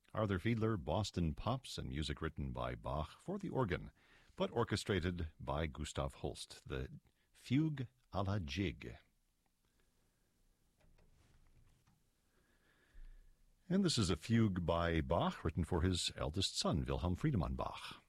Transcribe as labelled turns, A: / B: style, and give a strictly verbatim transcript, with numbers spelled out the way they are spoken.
A: Arthur Fiedler, Boston Pops, and music written by Bach for the organ, but orchestrated by Gustav Holst, the Fugue à la Jig. And this is a fugue by Bach, written for his eldest son, Wilhelm Friedemann Bach.